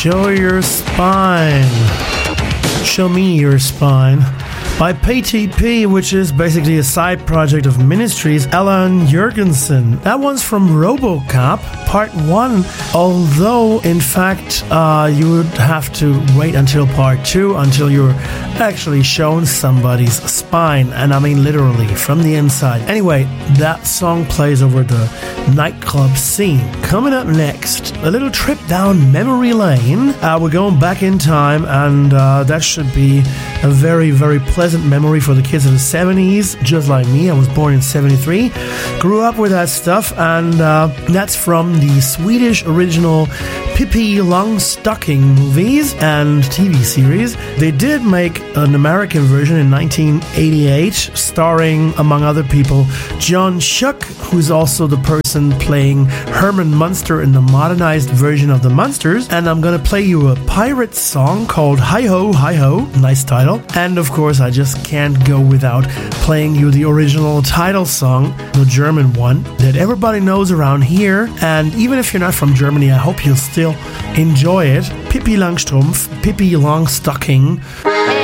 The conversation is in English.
Show Your Spine. Show Me Your Spine by PTP, which is basically a side project of Ministry's Alan Jurgensen. That one's from RoboCop, Part 1, although, in fact, you would have to wait until Part 2 until you're actually shown somebody's spine, and I mean literally, from the inside. Anyway, that song plays over the nightclub scene. Coming up next, a little trip down memory lane. We're going back in time, and that should be a very, very pleasant memory for the kids of the 70s, just like me. I was born in 73, grew up with that stuff, and that's from the Swedish original Pippi Longstocking movies and TV series. They did make an American version in 1988, starring, among other people, John Schuck, who's also the person playing Herman Munster in the modernized version of the Munsters. And I'm gonna play you a pirate song called Hi Ho, Hi Ho, nice title. And of course, I just can't go without playing you the original title song, the German one, that everybody knows around here. And even if you're not from Germany, I hope you'll still enjoy it. Pippi Langstrumpf, Pippi Longstocking.